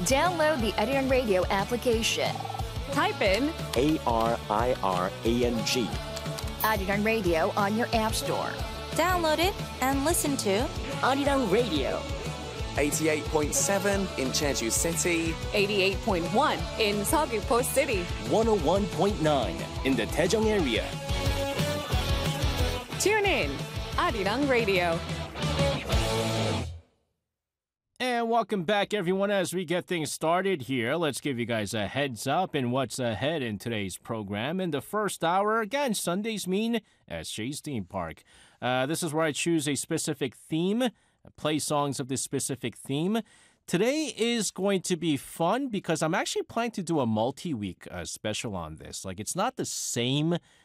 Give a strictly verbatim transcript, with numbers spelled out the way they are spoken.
Download the Arirang Radio application. Type in A R I R A N G. Arirang Radio on your app store. Download it and listen to Arirang Radio. eighty-eight point seven in Jeju City. eighty-eight point one in Seogwipo City. one oh one point nine in the Daejeong area. Tune in, Arirang Radio. And welcome back, everyone. As we get things started here, let's give you guys a heads up in what's ahead in today's program. In the first hour, again, Sundays mean S J's Theme Park. Uh, this is where I choose a specific theme, play songs of this specific theme. Today is going to be fun because I'm actually planning to do a multi-week uh, special on this. Like, it's not the same